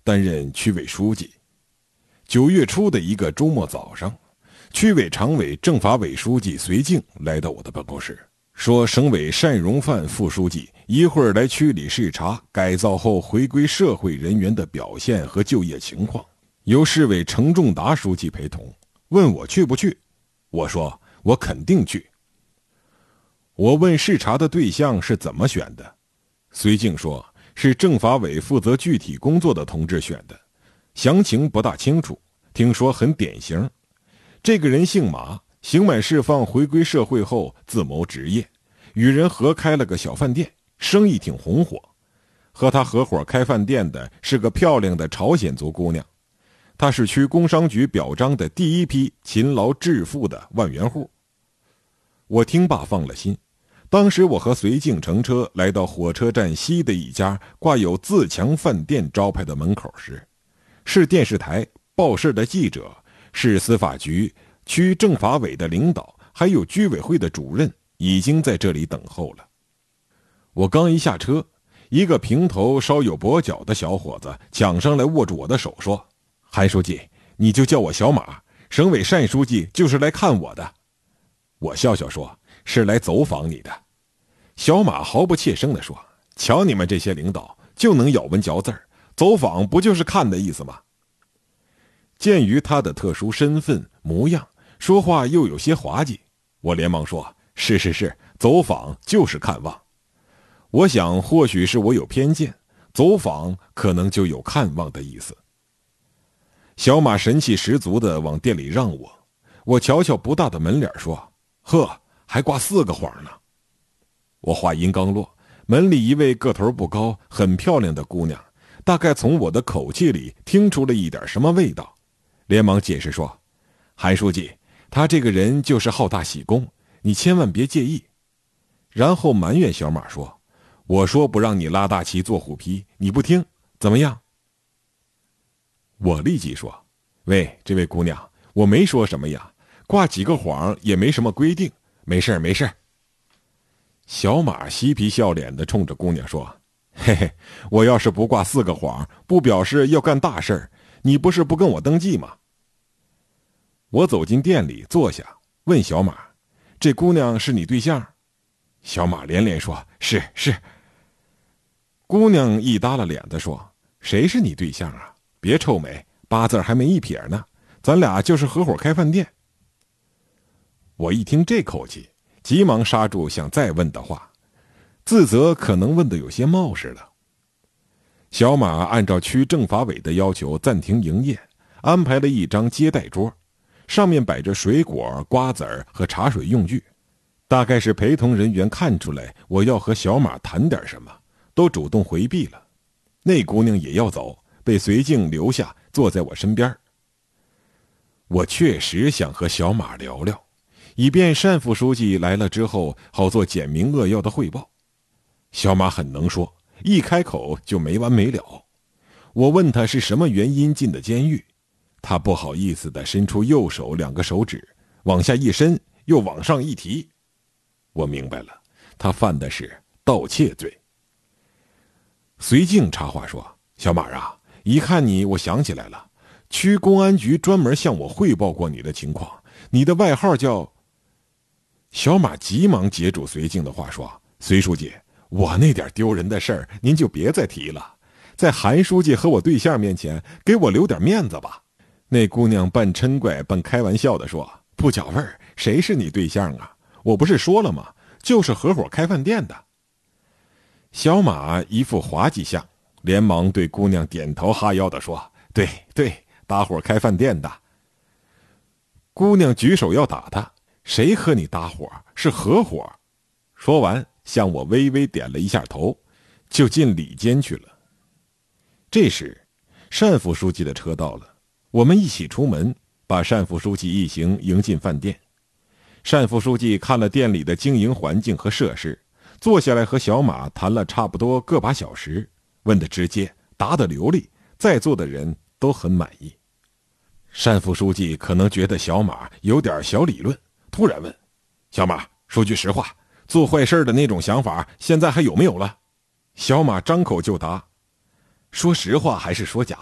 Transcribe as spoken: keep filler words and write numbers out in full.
担任区委书记。九月初的一个周末早上，区委常委、政法委书记绥靖来到我的办公室，说省委单荣范副书记一会儿来区里视察改造后回归社会人员的表现和就业情况，由市委程仲达书记陪同，问我去不去。我说我肯定去。我问视察的对象是怎么选的，绥靖说是政法委负责具体工作的同志选的，详情不大清楚，听说很典型。这个人姓马，刑满释放回归社会后自谋职业，与人合开了个小饭店，生意挺红火。和他合伙开饭店的是个漂亮的朝鲜族姑娘，她是区工商局表彰的第一批勤劳致富的万元户。我听罢放了心。当时我和绥靖乘车来到火车站西的一家挂有自强饭店招牌的门口时，市电视台、报社的记者、市司法局、区政法委的领导还有居委会的主任已经在这里等候了。我刚一下车，一个平头稍有跛脚的小伙子抢上来握住我的手说：韩书记，你就叫我小马，省委单书记就是来看我的。我笑笑说，是来走访你的。小马毫不怯生地说，瞧你们这些领导就能咬文嚼字儿，走访不就是看的意思吗？鉴于他的特殊身份模样，说话又有些滑稽，我连忙说，是是是，走访就是看望。我想或许是我有偏见，走访可能就有看望的意思。小马神气十足地往店里让我，我瞧瞧不大的门脸说，呵，还挂四个谎呢。我话音刚落，门里一位个头不高很漂亮的姑娘大概从我的口气里听出了一点什么味道，连忙解释说，韩书记，他这个人就是好大喜功，你千万别介意。然后埋怨小马说，我说不让你拉大旗做虎皮，你不听，怎么样？我立即说，喂，这位姑娘，我没说什么呀，挂几个谎也没什么规定，没事没事。小马嬉皮笑脸地冲着姑娘说，嘿嘿，我要是不挂四个谎，不表示要干大事，你不是不跟我登记吗？我走进店里坐下，问小马，这姑娘是你对象？小马连连说，是是。姑娘一耷拉脸地说，谁是你对象啊？别臭美，八字还没一撇呢，咱俩就是合伙开饭店。我一听这口气，急忙刹住想再问的话，自责可能问得有些冒失了。小马按照区政法委的要求暂停营业，安排了一张接待桌，上面摆着水果、瓜子儿和茶水用具。大概是陪同人员看出来我要和小马谈点什么，都主动回避了。那姑娘也要走，被绥靖留下坐在我身边。我确实想和小马聊聊，以便单副书记来了之后好做简明扼要的汇报。小马很能说，一开口就没完没了。我问他是什么原因进的监狱，他不好意思地伸出右手两个手指，往下一伸，又往上一提。我明白了，他犯的是盗窃罪。绥靖插话说，小马啊，一看你我想起来了，区公安局专门向我汇报过你的情况，你的外号叫……小马急忙截住绥靖的话说，绥书记，我那点丢人的事儿您就别再提了，在韩书记和我对象面前给我留点面子吧。那姑娘半嗔怪半开玩笑地说，不搅味儿，谁是你对象啊？我不是说了吗？就是合伙开饭店的。小马一副滑稽相，连忙对姑娘点头哈腰地说，对对，搭伙开饭店的。姑娘举手要打他，谁和你搭伙？是合伙。说完向我微微点了一下头，就进里间去了。这时单副书记的车到了，我们一起出门，把单副书记一行迎进饭店。单副书记看了店里的经营环境和设施，坐下来和小马谈了差不多个把小时，问得直接，答得流利，在座的人都很满意。单副书记可能觉得小马有点小理论，突然问，小马，说句实话，做坏事的那种想法现在还有没有了？小马张口就答，说实话还是说假